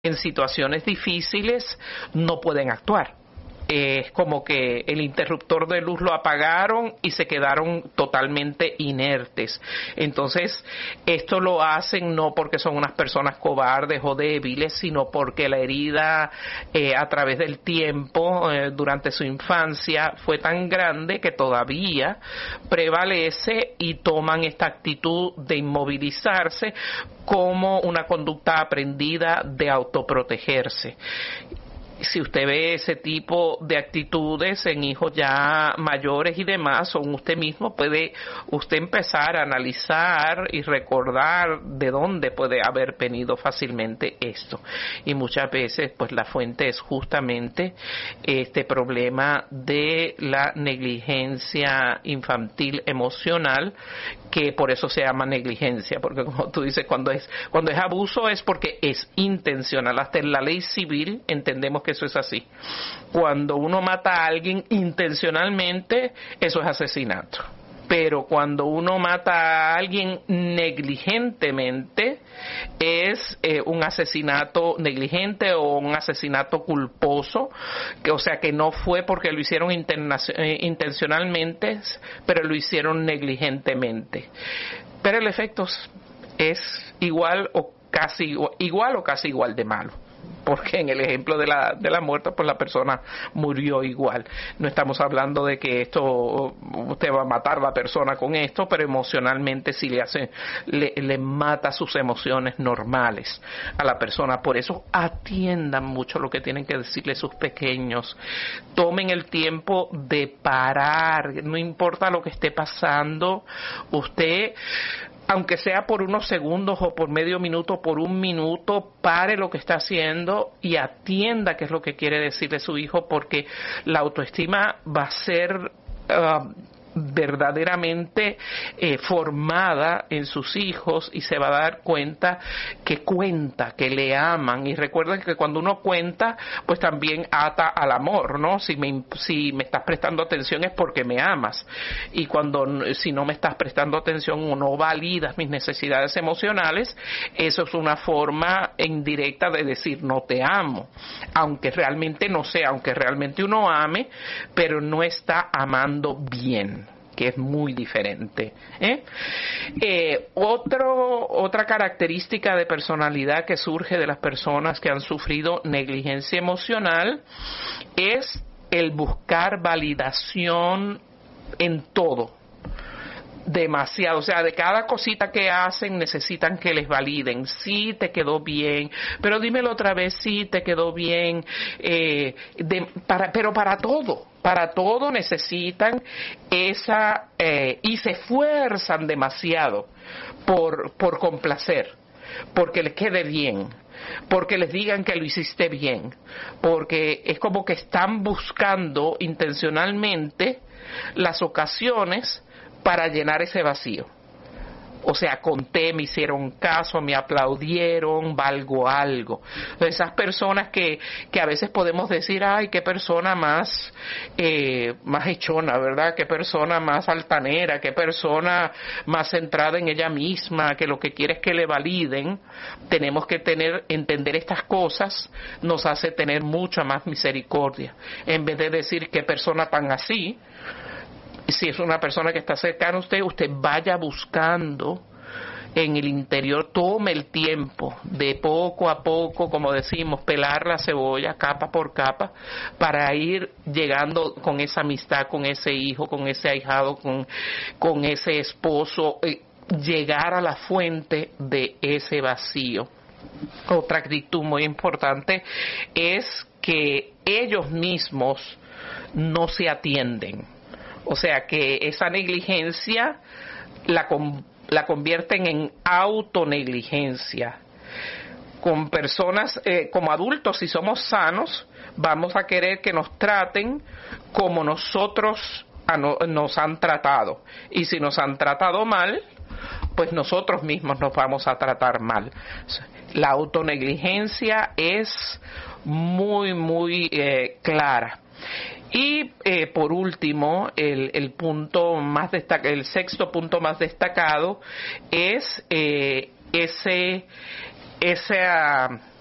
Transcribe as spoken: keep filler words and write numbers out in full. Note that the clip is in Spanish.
en situaciones difíciles no pueden actuar. Es como que el interruptor de luz lo apagaron y se quedaron totalmente inertes. Entonces, esto lo hacen no porque son unas personas cobardes o débiles, sino porque la herida eh, a través del tiempo, eh, durante su infancia, fue tan grande que todavía prevalece y toman esta actitud de inmovilizarse como una conducta aprendida de autoprotegerse. Si usted ve ese tipo de actitudes en hijos ya mayores y demás, o en usted mismo, puede usted empezar a analizar y recordar de dónde puede haber venido fácilmente esto. Y muchas veces, pues la fuente es justamente este problema de la negligencia infantil emocional, que por eso se llama negligencia, porque como tú dices, cuando es cuando es abuso es porque es intencional. Hasta en la ley civil entendemos que eso es así. Cuando uno mata a alguien intencionalmente, eso es asesinato. Pero cuando uno mata a alguien negligentemente, es eh, un asesinato negligente o un asesinato culposo, que, o sea que no fue porque lo hicieron interna- eh, intencionalmente, pero lo hicieron negligentemente. Pero el efecto es igual o casi igual o casi igual de malo. Porque en el ejemplo de la de la muerte, pues la persona murió igual. No estamos hablando de que esto, usted va a matar a la persona con esto, pero emocionalmente sí le hace, le, le mata sus emociones normales a la persona. Por eso atiendan mucho lo que tienen que decirle sus pequeños. Tomen el tiempo de parar, no importa lo que esté pasando, usted, aunque sea por unos segundos o por medio minuto, por un minuto, pare lo que está haciendo y atienda qué es lo que quiere decirle su hijo, porque la autoestima va a ser uh, verdaderamente eh, formada en sus hijos y se va a dar cuenta que cuenta, que le aman. Y recuerden que cuando uno cuenta, pues también ata al amor, ¿no? Si me, si me estás prestando atención es porque me amas. Y cuando, si no me estás prestando atención o no validas mis necesidades emocionales, eso es una forma indirecta de decir no te amo. Aunque realmente no sea, aunque realmente uno ame, pero no está amando bien, que es muy diferente. ¿eh? Eh, otro, otra característica de personalidad que surge de las personas que han sufrido negligencia emocional es el buscar validación en todo. Demasiado, o sea, de cada cosita que hacen necesitan que les validen. Sí, te quedó bien, pero dímelo otra vez, sí, te quedó bien, eh, de, para, pero para todo, para todo necesitan esa, eh, y se esfuerzan demasiado por, por complacer, porque les quede bien, porque les digan que lo hiciste bien, porque es como que están buscando intencionalmente las ocasiones para llenar ese vacío. O sea, conté, me hicieron caso, me aplaudieron, valgo algo. Esas personas que, que a veces podemos decir, ay, qué persona más, eh, más echona, ¿verdad? Qué persona más altanera, qué persona más centrada en ella misma, que lo que quiere es que le validen. Tenemos que tener, entender estas cosas, nos hace tener mucha más misericordia. En vez de decir qué persona tan así, si es una persona que está cercana a usted, usted vaya buscando en el interior, tome el tiempo de poco a poco, como decimos, pelar la cebolla capa por capa, para ir llegando con esa amistad, con ese hijo, con ese ahijado, con, con ese esposo, eh, llegar a la fuente de ese vacío. Otra actitud muy importante es que ellos mismos no se atienden. O sea que esa negligencia la, la convierten en autonegligencia. Con personas, eh, como adultos, si somos sanos, vamos a querer que nos traten como nosotros a no, nos han tratado. Y si nos han tratado mal, pues nosotros mismos nos vamos a tratar mal. La autonegligencia es muy, muy eh, clara. Y eh, por último, el, el punto más destaca, el sexto punto más destacado es eh, ese esa